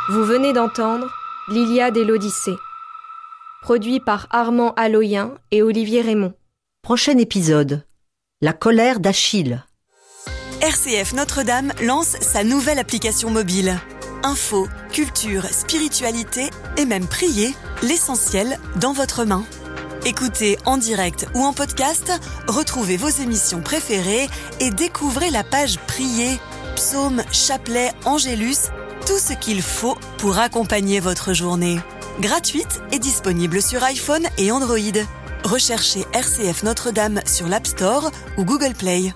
Vous venez d'entendre l'Iliade et l'Odyssée, produit par Armand Aloyen et Olivier Raymond. Prochain épisode, la colère d'Achille. RCF Notre-Dame lance sa nouvelle application mobile. Info, culture, spiritualité et même prier, l'essentiel dans votre main. Écoutez en direct ou en podcast, retrouvez vos émissions préférées et découvrez la page Prier, psaumes, chapelets, angélus, tout ce qu'il faut pour accompagner votre journée. Gratuite et disponible sur iPhone et Android. Recherchez RCF Notre-Dame sur l'App Store ou Google Play.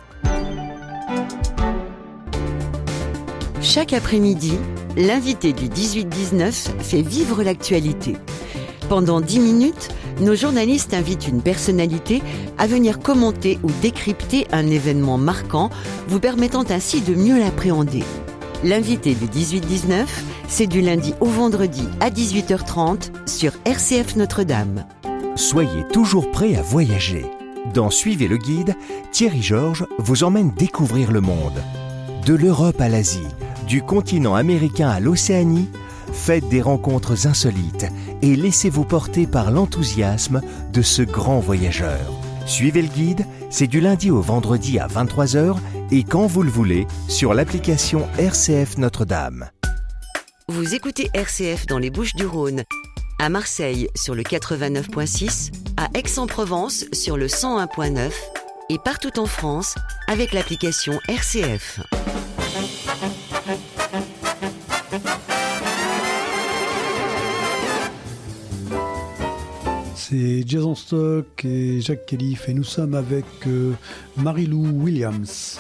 Chaque après-midi, l'invité du 18-19 fait vivre l'actualité. Pendant 10 minutes, nos journalistes invitent une personnalité à venir commenter ou décrypter un événement marquant, vous permettant ainsi de mieux l'appréhender. L'invité du 18-19, c'est du lundi au vendredi à 18h30 sur RCF Notre-Dame. Soyez toujours prêts à voyager. Dans Suivez le guide, Thierry Georges vous emmène découvrir le monde. De l'Europe à l'Asie, du continent américain à l'Océanie, faites des rencontres insolites et laissez-vous porter par l'enthousiasme de ce grand voyageur. Suivez le guide, c'est du lundi au vendredi à 23h et quand vous le voulez sur l'application RCF Notre-Dame. Vous écoutez RCF dans les Bouches-du-Rhône, à Marseille sur le 89.6, à Aix-en-Provence sur le 101.9 et partout en France avec l'application RCF. C'est Jason Stock et Jacques Khalif et nous sommes avec Marie-Lou Williams.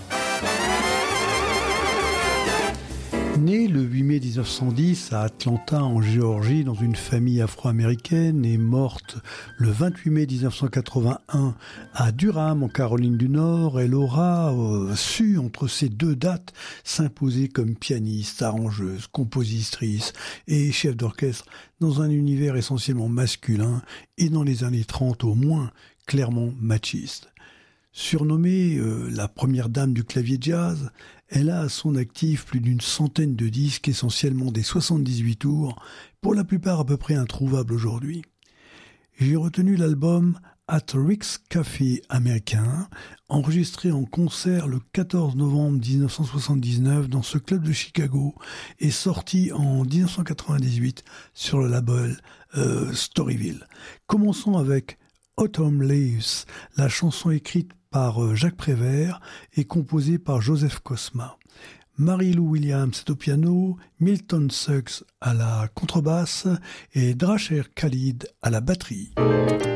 Née le 8 mai 1910 à Atlanta en Géorgie dans une famille afro-américaine et morte le 28 mai 1981 à Durham en Caroline du Nord, elle aura su entre ces deux dates s'imposer comme pianiste, arrangeuse, compositrice et chef d'orchestre dans un univers essentiellement masculin et dans les années 30 au moins clairement machiste. Surnommée la première dame du clavier jazz, elle a à son actif plus d'une centaine de disques, essentiellement des 78 tours, pour la plupart à peu près introuvables aujourd'hui. J'ai retenu l'album At Rick's Café américain, enregistré en concert le 14 novembre 1979 dans ce club de Chicago et sorti en 1998 sur le label Storyville. Commençons avec Autumn Leaves, la chanson écrite par Jacques Prévert et composée par Joseph Cosma. Marie-Lou Williams est au piano, Milton Suggs à la contrebasse et Drasher Khalid à la batterie.